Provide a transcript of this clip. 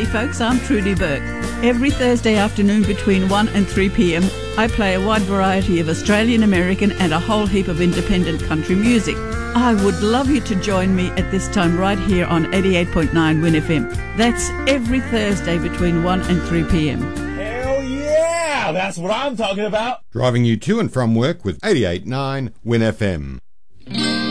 folks, I'm Trudy Burke. Every Thursday afternoon between 1 and 3 p.m, I play a wide variety of Australian, American and a whole heap of independent country music. I would love you to join me at this time right here on 88.9 Win FM. That's every Thursday between 1 and 3 p.m. Hell yeah! That's what I'm talking about. Driving you to and from work with 88.9 Win FM.